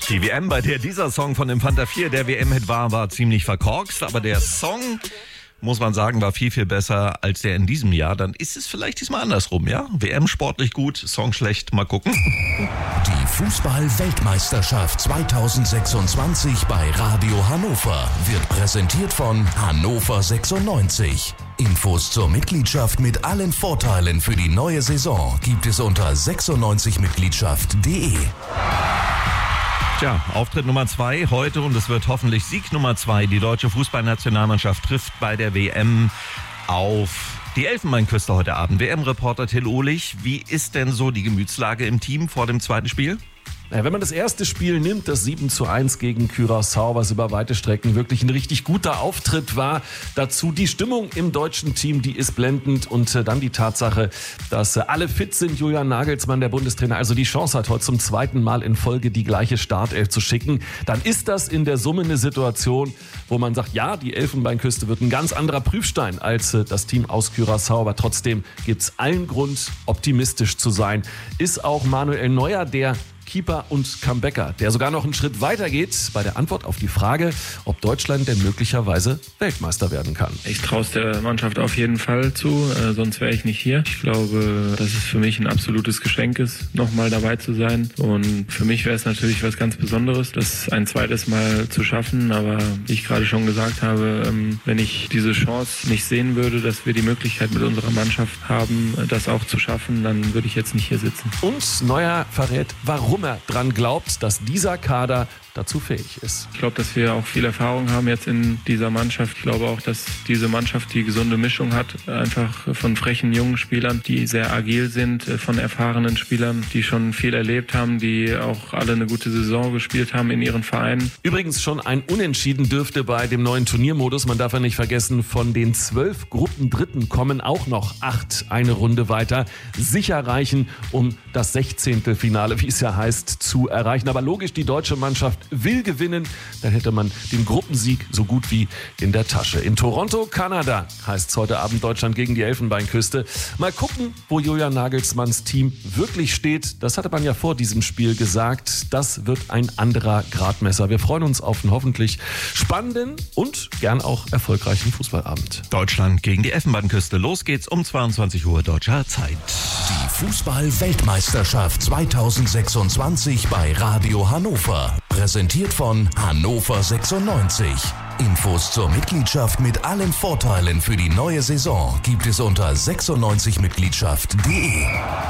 Die WM, bei der dieser Song von dem Fanta 4 der WM-Hit war ziemlich verkorkst, aber der Song, muss man sagen, war viel, viel besser als der in diesem Jahr. Dann ist es vielleicht diesmal andersrum, ja? WM sportlich gut, Song schlecht, mal gucken. Die Fußball-Weltmeisterschaft 2026 bei Radio Hannover wird präsentiert von Hannover 96. Infos zur Mitgliedschaft mit allen Vorteilen für die neue Saison gibt es unter 96mitgliedschaft.de. Tja, Auftritt Nummer 2 heute und es wird hoffentlich Sieg Nummer 2. Die deutsche Fußballnationalmannschaft trifft bei der WM auf die Elfenbeinküste heute Abend. WM-Reporter Till Ohlich, wie ist denn so die Gemütslage im Team vor dem zweiten Spiel? Ja, wenn man das erste Spiel nimmt, das 7:1 gegen Curaçao, was über weite Strecken wirklich ein richtig guter Auftritt war, dazu die Stimmung im deutschen Team, die ist blendend und dann die Tatsache, dass alle fit sind, Julian Nagelsmann, der Bundestrainer, also die Chance hat, heute zum zweiten Mal in Folge die gleiche Startelf zu schicken, dann ist das in der Summe eine Situation, wo man sagt, ja, die Elfenbeinküste wird ein ganz anderer Prüfstein als das Team aus Curaçao, aber trotzdem gibt es allen Grund, optimistisch zu sein. Ist auch Manuel Neuer, der Keeper und Comebacker, der sogar noch einen Schritt weiter geht bei der Antwort auf die Frage, ob Deutschland denn möglicherweise Weltmeister werden kann. Ich traue es der Mannschaft auf jeden Fall zu, sonst wäre ich nicht hier. Ich glaube, dass es für mich ein absolutes Geschenk ist, nochmal dabei zu sein. Und für mich wäre es natürlich was ganz Besonderes, das ein zweites Mal zu schaffen. Aber wie ich gerade schon gesagt habe, wenn ich diese Chance nicht sehen würde, dass wir die Möglichkeit mit unserer Mannschaft haben, das auch zu schaffen, dann würde ich jetzt nicht hier sitzen. Und Neuer verrät, warum er dran glaubt, dass dieser Kader dazu fähig ist. Ich glaube, dass wir auch viel Erfahrung haben jetzt in dieser Mannschaft. Ich glaube auch, dass diese Mannschaft die gesunde Mischung hat, einfach von frechen jungen Spielern, die sehr agil sind, von erfahrenen Spielern, die schon viel erlebt haben, die auch alle eine gute Saison gespielt haben in ihren Vereinen. Übrigens schon ein Unentschieden dürfte bei dem neuen Turniermodus, man darf ja nicht vergessen, von den 12 Gruppendritten kommen auch noch 8 eine Runde weiter, sicher reichen, um das 16. Finale, wie es ja heißt, zu erreichen. Aber logisch, die deutsche Mannschaft will gewinnen, dann hätte man den Gruppensieg so gut wie in der Tasche. In Toronto, Kanada, heißt es heute Abend Deutschland gegen die Elfenbeinküste. Mal gucken, wo Julian Nagelsmanns Team wirklich steht. Das hatte man ja vor diesem Spiel gesagt. Das wird ein anderer Gradmesser. Wir freuen uns auf einen hoffentlich spannenden und gern auch erfolgreichen Fußballabend. Deutschland gegen die Elfenbeinküste. Los geht's um 22 Uhr deutscher Zeit. Die Fußball-Weltmeisterschaft 2026 bei Radio Hannover. Präsentiert von Hannover 96. Infos zur Mitgliedschaft mit allen Vorteilen für die neue Saison gibt es unter 96mitgliedschaft.de.